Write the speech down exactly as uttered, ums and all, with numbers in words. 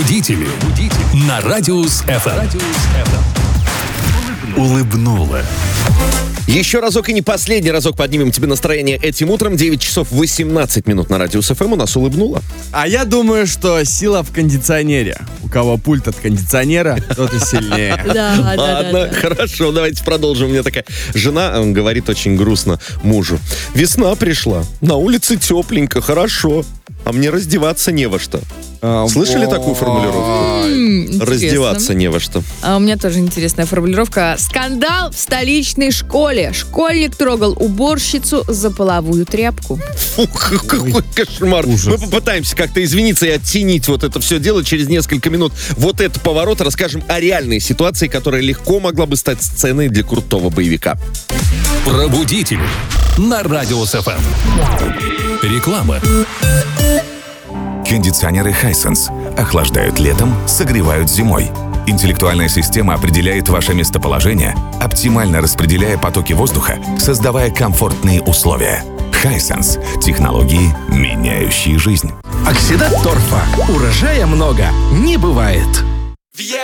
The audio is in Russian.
Будители на Радиус эф эм. Улыбнула. Еще разок и не последний разок поднимем тебе настроение этим утром. девять часов восемнадцать минут на Радиус эф эм. У нас улыбнуло. А я думаю, что сила в кондиционере. У кого пульт от кондиционера, тот и сильнее. Да, да, Ладно, да. хорошо, давайте продолжим. У меня такая жена он говорит очень грустно мужу. Весна пришла, на улице тепленько, хорошо, а мне раздеваться не во что. Слышали такую формулировку? М, Раздеваться интересно. не во что. А у меня тоже интересная формулировка. Скандал в столичной школе. Школьник трогал уборщицу за половую тряпку. Фу, какой кошмар. Мы попытаемся как-то извиниться и оттенить вот это все дело. Через несколько минут вот этот поворот расскажем о реальной ситуации, которая легко могла бы стать сценой для крутого боевика. Пробудители на Радиус эф эм. Реклама. Кондиционеры Hisense охлаждают летом, согревают зимой. Интеллектуальная система определяет ваше местоположение, оптимально распределяя потоки воздуха, создавая комфортные условия. Hisense – технологии, меняющие жизнь. Оксидат торфа. Урожая много не бывает.